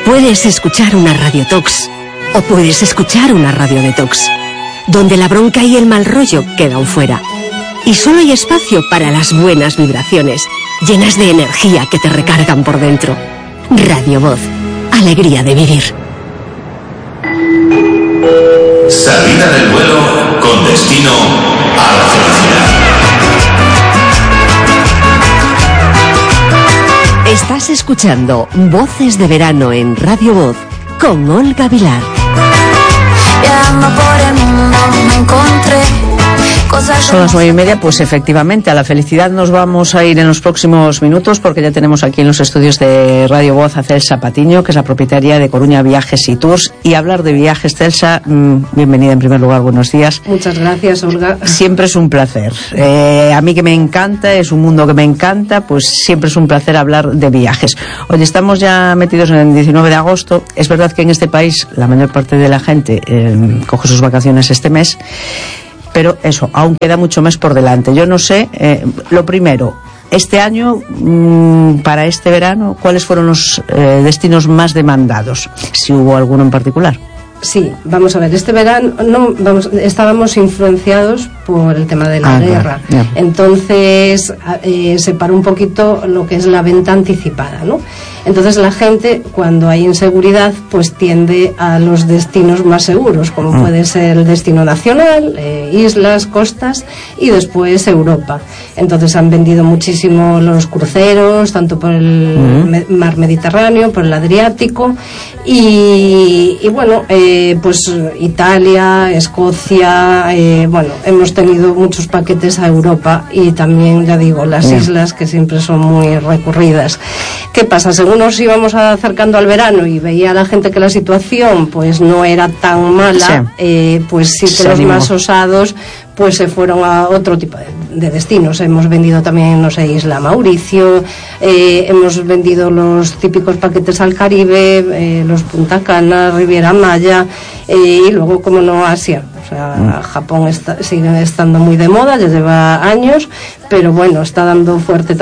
Puedes escuchar una radiotox o puedes escuchar una radiodetox, donde la bronca y el mal rollo quedan fuera. Y solo hay espacio para las buenas vibraciones, llenas de energía que te recargan por dentro. Radio Voz, alegría de vivir. Salida del vuelo con destino a la felicidad. Estás escuchando Voces de Verano en Radio Voz con Olga Vilar. Viajando por el mundo me encontré cosas. Son las 9:30, pues efectivamente a la felicidad nos vamos a ir en los próximos minutos, porque ya tenemos aquí en los estudios de Radio Voz a Celsa Patiño, que es la propietaria de Coruña Viajes y Tours. Y hablar de viajes, Celsa, bienvenida en primer lugar, buenos días. Muchas gracias, Olga. Siempre es un placer. A mí que me encanta, es un mundo que me encanta, pues siempre es un placer hablar de viajes. Oye, estamos ya metidos en el 19 de agosto. Es verdad que en este país la mayor parte de la gente coge sus vacaciones este mes, pero eso, aún queda mucho mes por delante. Yo no sé, lo primero, este año, para este verano, ¿cuáles fueron los destinos más demandados? Si hubo alguno en particular. Sí, vamos a ver, este verano estábamos influenciados por el tema de la guerra. Claro. Entonces se paró un poquito lo que es la venta anticipada, ¿no? Entonces la gente, cuando hay inseguridad, pues tiende a los destinos más seguros, como puede ser el destino nacional, islas, costas y después Europa. Entonces han vendido muchísimo los cruceros, tanto por el mar Mediterráneo, por el Adriático y bueno, pues Italia, Escocia, bueno, hemos tenido muchos paquetes a Europa y también, ya digo, las islas, que siempre son muy recurridas. ¿Qué pasa? Según nos íbamos acercando al verano y veía a la gente que la situación pues no era tan mala, pues sí que los más osados pues se fueron a otro tipo de destinos. Hemos vendido también, no sé, Isla Mauricio, hemos vendido los típicos paquetes al Caribe, los Punta Cana, Riviera Maya, y luego, como no, Asia. O sea, Japón sigue estando muy de moda, ya lleva años, pero bueno, está dando fuerte